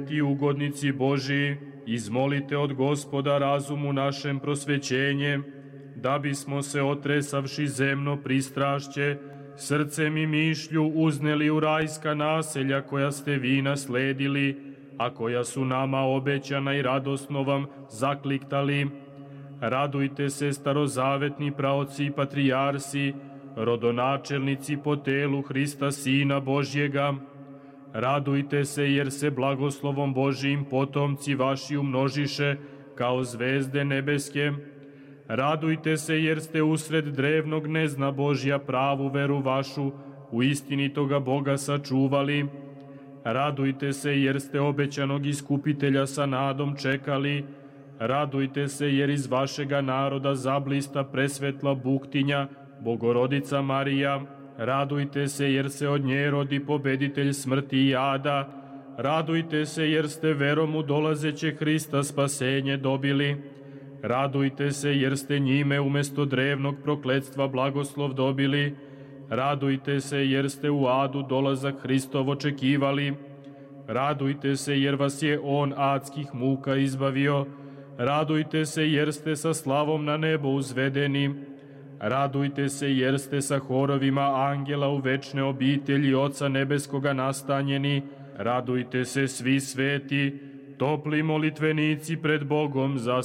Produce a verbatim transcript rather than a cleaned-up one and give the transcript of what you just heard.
Ti ugodnici Božiji, izmolite od Gospoda razumu našem prosvećenje, da bismo se otresavši zemno pristrašće, srcem i mišlju uzneli u rajska naselja koja ste vi nasledili, a koja su nama obećana i radosno vam zakliktali. Radujte se, starozavetni praoci i patrijarsi, rodonačelnici po telu Hrista Sina Božjega. Radujte se, jer se blagoslovom Božijim potomci vaši umnožiše kao zvezde nebeske. Radujte se, jer ste usred drevnog gnezda Božja pravu veru vašu u istinitoga Boga sačuvali. Radujte se, jer ste obećanog iskupitelja sa nadom čekali. Radujte se, jer iz vašega naroda zablista presvetla buktinja, Bogorodica Marija. Radujte se, jer se od nje rodi pobeditelj smrti i jada. Radujte se, jer ste verom u dolazeće Hrista spasenje dobili. Radujte se, jer ste njime umesto drevnog prokletstva blagoslov dobili. Radujte se, jer ste u adu dolazak Hristov očekivali. Radujte se, jer vas je on adskih muka izbavio. Radujte se, jer ste sa slavom na nebo uzvedeni. Radujte se, jer ste sa horovima angela u večne obitelji Oca Nebeskoga nastanjeni. Radujte se, svi sveti, topli molitvenici pred Bogom za